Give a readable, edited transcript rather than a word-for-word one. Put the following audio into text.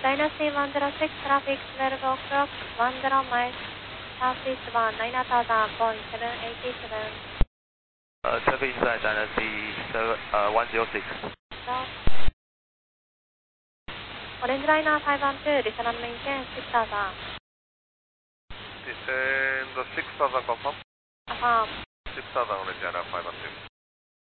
Dynasty 106, traffic 12 o'clock, 10 miles, southeastbound, 9000, Boeing 787. Traffic inside Dynasty 106. Orange Liner 512, listen and maintain 6000. Descend 6000 confirm. Affirm. 6000 Orange Liner 512.